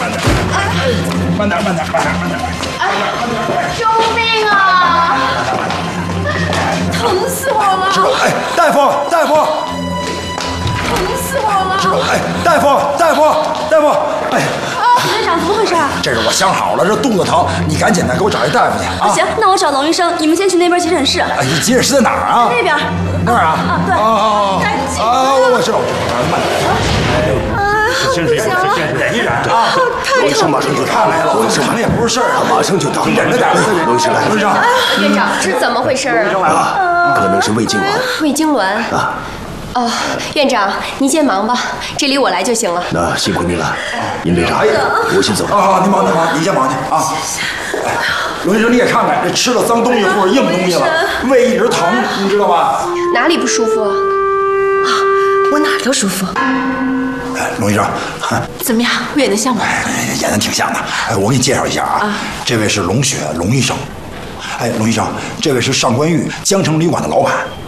慢点。 救命啊！疼死我了！ 哎，大夫！ 疼死我了！ 哎，大夫！哎。 院长，怎么回事？ 这是我想好了，这肚子疼，你赶紧的给我找一大夫去啊！ 行，那我找龙医生，你们先去那边急诊室。 哎，急诊室在哪儿啊？ 那边。 那儿啊？ 对。赶紧。 我知道，慢点。 先生，忍一忍啊！ 龙医生马上就看来了，疼也不是事儿啊，马上就到，忍着点。龙医生来了， 院长，这是怎么回事啊？ 来了，可能是胃痉挛。 胃痉挛啊。哦，院长，您先忙吧，这里我来就行了。 那辛苦您了，尹队长，我先走了。 啊，您忙，你先忙去啊。龙医生，你也看看，这吃了脏东西或者硬东西了，胃一直疼，你知道吧？ 哪里不舒服啊？ 我哪儿都舒服。 哎，龙医生， 怎么样？我演得像吗？ 演得挺像的。哎，我给你介绍一下啊，这位是龙雪龙医生。哎，龙医生，这位是上官玉江城旅馆的老板。